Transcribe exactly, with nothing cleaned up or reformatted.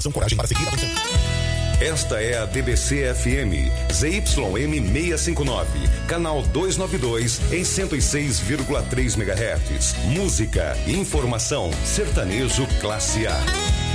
Atenção, coragem para seguir. Atenção. Esta é a D B C F M, Z Y M seiscentos e cinquenta e nove, canal duzentos e noventa e dois, em cento e seis vírgula três megahertz. Música, informação, sertanejo classe A.